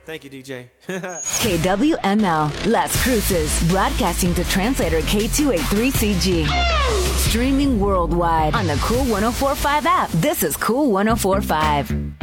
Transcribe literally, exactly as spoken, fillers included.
Thank you, D J. K W M L, Las Cruces, broadcasting to translator K two eighty-three C G. Streaming worldwide on the Cool one oh four point five app. This is Cool one oh four point five.